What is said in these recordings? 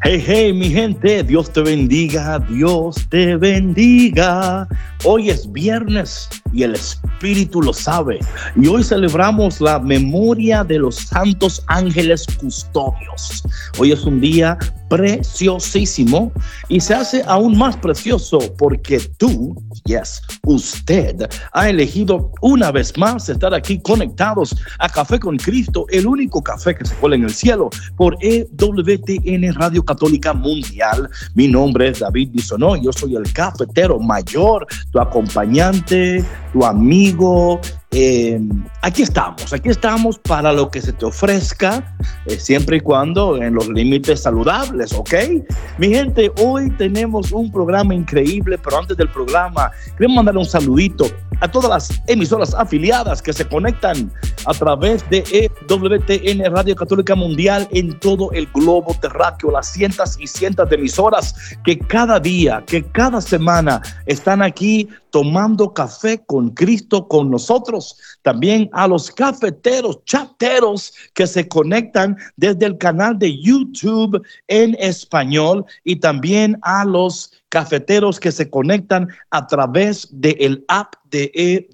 Hey, hey, mi gente, Dios te bendiga, Dios te bendiga. Hoy es viernes y el Espíritu lo sabe. Y hoy celebramos la memoria de los santos ángeles custodios. Hoy es un día preciosísimo y se hace aún más precioso porque tú, usted, ha elegido una vez más estar aquí conectados a Café con Cristo, el único café que se cuela en el cielo por EWTN Radio Católica Mundial. Mi nombre es David Bisonó, yo soy el cafetero mayor, tu acompañante, tu amigo. Aquí estamos para lo que se te ofrezca, siempre y cuando en los límites saludables, ¿ok? Mi gente, hoy tenemos un programa increíble, pero antes del programa, queremos mandar un saludito a todas las emisoras afiliadas que se conectan a través de EWTN Radio Católica Mundial en todo el globo terráqueo, las cientos y cientos de emisoras que cada día, que cada semana están aquí tomando café con Cristo con nosotros. También a los cafeteros, chateros que se conectan desde el canal de YouTube en español y también a los cafeteros que se conectan a través del app de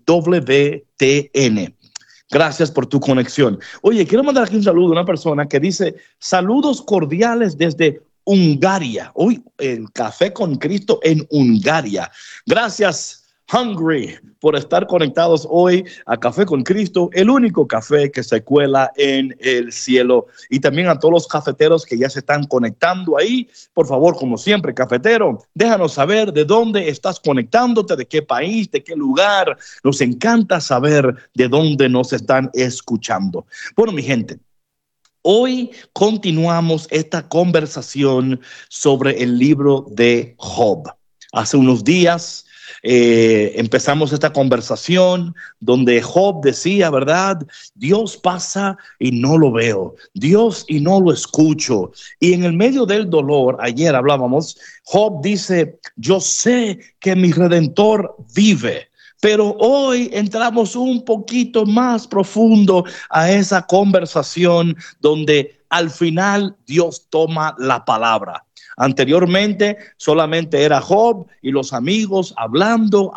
EWTN. Gracias por tu conexión. Oye, quiero mandar aquí un saludo a una persona que dice: saludos cordiales desde Hungaria. Hoy el Café con Cristo en Hungaria. Gracias, Hungary, por estar conectados hoy a Café con Cristo, el único café que se cuela en el cielo. Y también a todos los cafeteros que ya se están conectando ahí. Por favor, como siempre, cafetero, déjanos saber de dónde estás conectándote, de qué país, de qué lugar. Nos encanta saber de dónde nos están escuchando. Bueno, mi gente, hoy continuamos esta conversación sobre el libro de Job. Hace unos días empezamos esta conversación donde Job decía, ¿verdad? Dios pasa y no lo veo, Dios y no lo escucho. Y en el medio del dolor, ayer hablábamos, Job dice: yo sé que mi Redentor vive. Pero hoy entramos un poquito más profundo a esa conversación donde al final Dios toma la palabra. Anteriormente solamente era Job y los amigos hablando,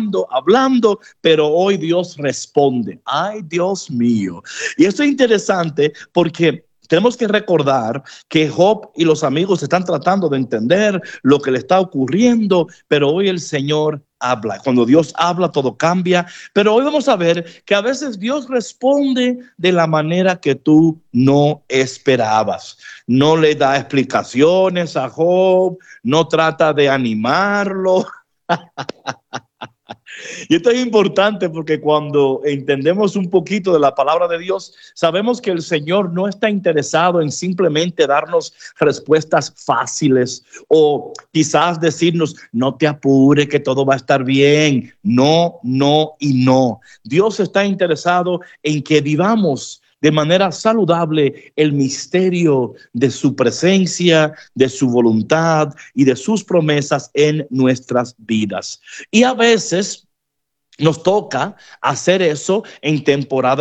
pero hoy Dios responde. ¡Ay, Dios mío! Y esto es interesante porque tenemos que recordar que Job y los amigos están tratando de entender lo que le está ocurriendo, pero hoy el Señor habla. Cuando Dios habla, todo cambia. Pero hoy vamos a ver que a veces Dios responde de la manera que tú no esperabas. No le da explicaciones a Job, no trata de animarlo. Y esto es importante porque cuando entendemos un poquito de la palabra de Dios, sabemos que el Señor no está interesado en simplemente darnos respuestas fáciles o quizás decirnos: no te apures, que todo va a estar bien. No, no y no. Dios está interesado en que vivamos de manera saludable el misterio de su presencia, de su voluntad y de sus promesas en nuestras vidas. Y a veces nos toca hacer eso en temporada